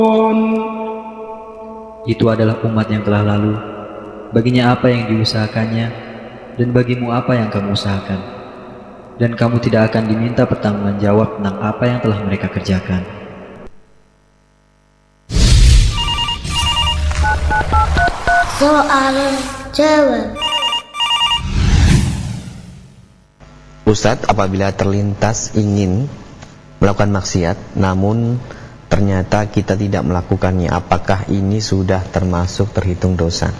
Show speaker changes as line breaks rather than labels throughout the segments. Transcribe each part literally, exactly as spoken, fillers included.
Itu adalah umat yang telah lalu. Baginya apa yang diusahakannya, dan bagimu apa yang kamu usahakan. Dan kamu tidak akan diminta pertanggungan-jawab tentang apa yang telah mereka kerjakan.
Soal jawab.
Ustadz, apabila terlintas ingin melakukan maksiat, namun ternyata kita tidak melakukannya, apakah ini sudah termasuk terhitung dosa?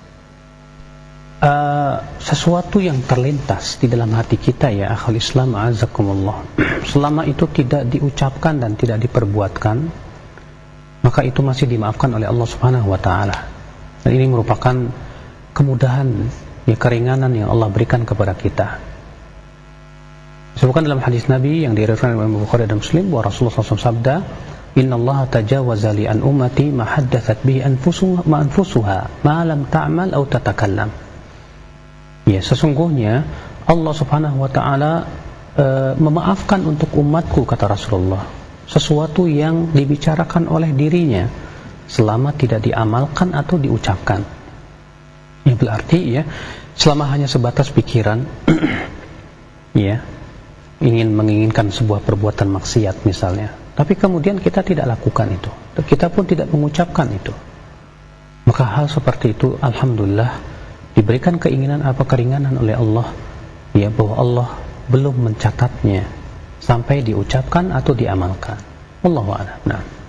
Uh, sesuatu yang terlintas di dalam hati kita, ya akhul Islam, azakumullah, selama itu tidak diucapkan dan tidak diperbuatkan, maka itu masih dimaafkan oleh Allah Subhanahu wa Ta'ala. Dan ini merupakan kemudahan, ya, keringanan yang Allah berikan kepada kita. Disebutkan dalam hadis Nabi yang diriwayatkan oleh Imam Bukhari dan Muslim bahwa Rasulullah shallallahu alaihi wasallam sabda, Inna Allah tajawaza li an ummati ma haddathat bihi anfusuha ma anfusuha ma lam ta'mal aw tatakallam. Ya, sesungguhnya Allah Subhanahu wa Ta'ala e, memaafkan untuk umatku, kata Rasulullah, sesuatu yang dibicarakan oleh dirinya selama tidak diamalkan atau diucapkan. Yang berarti, ya, selama hanya sebatas pikiran, ya, ingin menginginkan sebuah perbuatan maksiat misalnya, tapi kemudian kita tidak lakukan itu, kita pun tidak mengucapkan itu, maka hal seperti itu alhamdulillah diberikan keinginan apa keringanan oleh Allah, ya, bahwa Allah belum mencatatnya sampai diucapkan atau diamalkan. Wallahu a'lam. Nah.